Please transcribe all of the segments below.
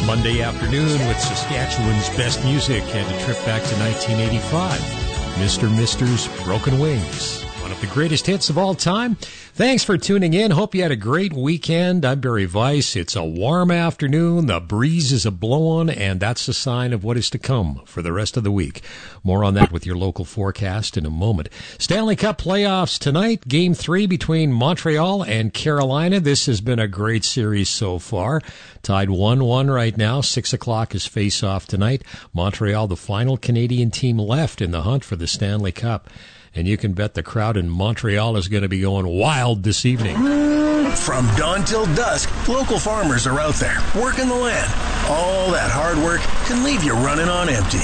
Monday afternoon with Saskatchewan's best music and a trip back to 1985. Mr. Mister's Broken Wings, one of the greatest hits of all time. Thanks for tuning in. Hope you had a great weekend. I'm Barry Weiss. It's a warm afternoon. The breeze is a-blowing, and that's a sign of what is to come for the rest of the week. More on that with your local forecast in a moment. Stanley Cup playoffs tonight. Game 3 between Montreal and Carolina. This has been a great series so far. Tied 1-1 right now. 6 o'clock is face-off tonight. Montreal, the final Canadian team left in the hunt for the Stanley Cup. And you can bet the crowd in Montreal is going to be going wild this evening. From dawn till dusk, local farmers are out there working the land. All that hard work can leave you running on empty.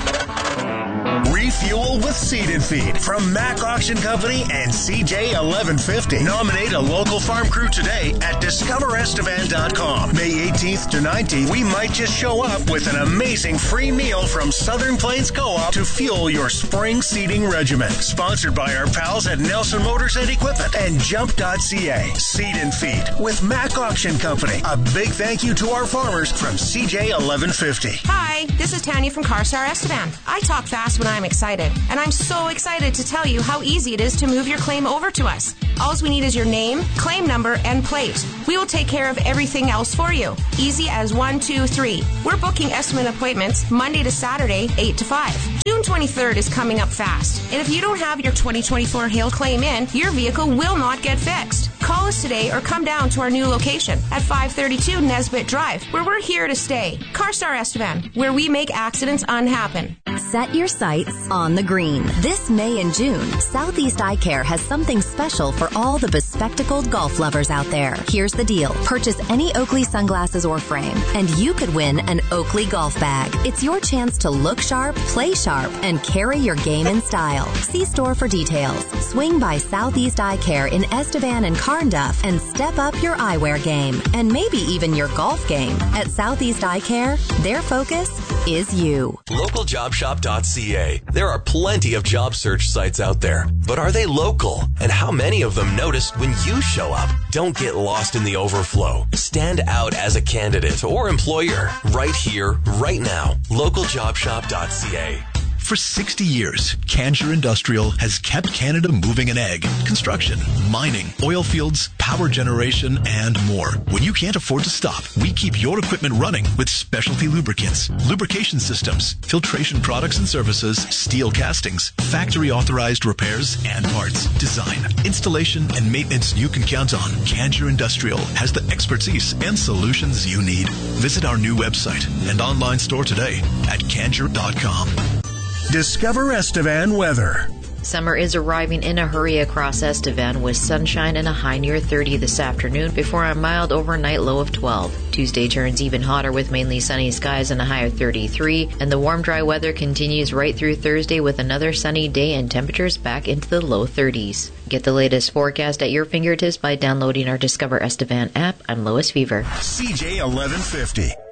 Refuel with Seed and Feed from Mac Auction Company and CJ 1150. Nominate a local farm crew today at discoverestevan.com. May 18th to 19th, we might just show up with an amazing free meal from Southern Plains Co-op to fuel your spring seeding regimen. Sponsored by our pals at Nelson Motors and Equipment and Jump.ca. Seed and Feed with Mac Auction Company. A big thank you to our farmers from CJ 1150. Hi, this is Tanya from CarStar Estevan. I talk fast when I'm excited, and I'm so excited to tell you how easy it is to move your claim over to us. All we need is your name, claim number, and plate. We will take care of everything else for you. Easy as 1, 2, 3. We're booking estimate appointments Monday to Saturday, 8 to 5. June 23rd is coming up fast, and if you don't have your 2024 hail claim in, your vehicle will not get fixed. Call us today or come down to our new location at 532 Nesbitt Drive, where we're here to stay. CarStar Estevan, where we make accidents unhappen. Set your sights on the green. This May and June, Southeast Eye Care has something special for all the bespectacled golf lovers out there. Here's the deal. Purchase any Oakley sunglasses or frame, and you could win an Oakley golf bag. It's your chance to look sharp, play sharp, and carry your game in style. See store for details. Swing by Southeast Eye Care in Estevan and Carnduff and step up your eyewear game, and maybe even your golf game. At Southeast Eye Care, their focus is you. LocalJobShop.ca. There are plenty of job search sites out there, but are they local? And how many of them notice when you show up? Don't get lost in the overflow. Stand out as a candidate or employer right here, right now. LocalJobShop.ca. For 60 years, Canger Industrial has kept Canada moving an egg. Construction, mining, oil fields, power generation, and more. When you can't afford to stop, we keep your equipment running with specialty lubricants, lubrication systems, filtration products and services, steel castings, factory-authorized repairs and parts, design, installation, and maintenance you can count on. Canger Industrial has the expertise and solutions you need. Visit our new website and online store today at Canger.com. Discover Estevan weather. Summer is arriving in a hurry across Estevan with sunshine and a high near 30 this afternoon before a mild overnight low of 12. Tuesday turns even hotter with mainly sunny skies and a high of 33, and the warm, dry weather continues right through Thursday with another sunny day and temperatures back into the low 30s. Get the latest forecast at your fingertips by downloading our Discover Estevan app. I'm Lois Fever. CJ 1150.